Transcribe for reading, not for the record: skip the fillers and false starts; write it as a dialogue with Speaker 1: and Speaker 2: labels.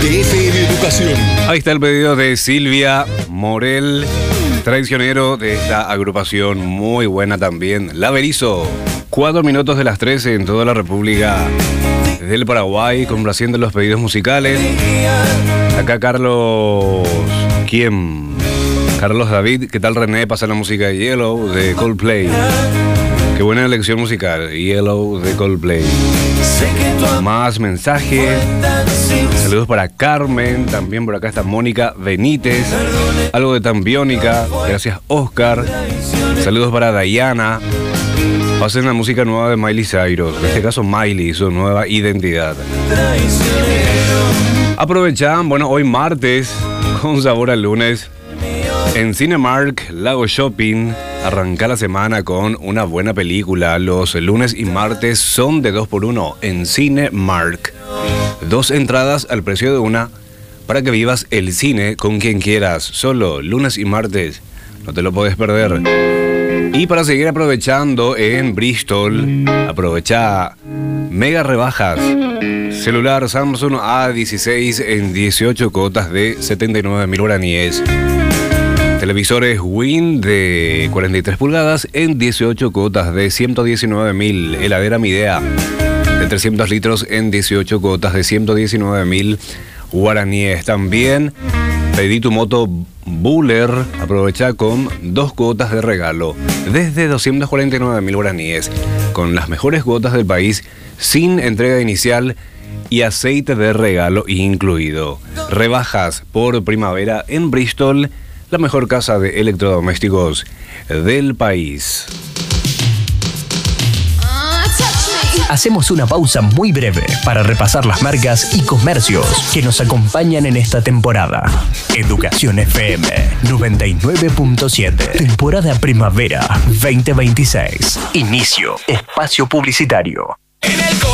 Speaker 1: de FM Educación.
Speaker 2: Ahí está el pedido de Silvia Morel, traicionero de esta agrupación muy buena también, La Berizo. 4 minutos de las 13 en toda la República del Paraguay, complaciendo los pedidos musicales. Acá Carlos... ¿Quién? Carlos David, ¿qué tal René? Pasa la música de Yellow de Coldplay. Qué buena elección musical, Yellow de Coldplay. Más mensajes. Saludos para Carmen, también por acá está Mónica Benítez. Algo de Tambiónica, gracias Oscar. Saludos para Dayana. Pasen la música nueva de Miley Cyrus, en este caso Miley, su nueva identidad. Aprovechan, bueno, hoy martes, con sabor al lunes, en Cinemark Lago Shopping, arranca la semana con una buena película. Los lunes y martes son de 2x1 en Cinemark. 2 entradas al precio de una para que vivas el cine con quien quieras. Solo lunes y martes, no te lo puedes perder. Y para seguir aprovechando en Bristol, aprovecha mega rebajas. Celular Samsung A16 en 18 cuotas de 79.000 guaraníes. Televisores Win de 43 pulgadas en 18 cuotas de 119.000. Heladera Midea de 300 litros en 18 cuotas de 119.000 guaraníes. También pedí tu moto Buller, aprovecha con 2 cuotas de regalo desde 249.000 guaraníes, con las mejores cuotas del país, sin entrega inicial y aceite de regalo incluido. Rebajas por primavera en Bristol, la mejor casa de electrodomésticos del país.
Speaker 3: Hacemos una pausa muy breve para repasar las marcas y comercios que nos acompañan en esta temporada. Educación FM 99.7. Temporada Primavera 2026. Inicio. Espacio publicitario.
Speaker 4: En el